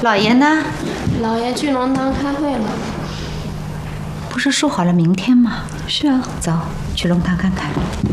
老爷呢？ 老爷去龙堂开会了。 不是说好了明天吗？ 是啊。 走，去龙堂看看。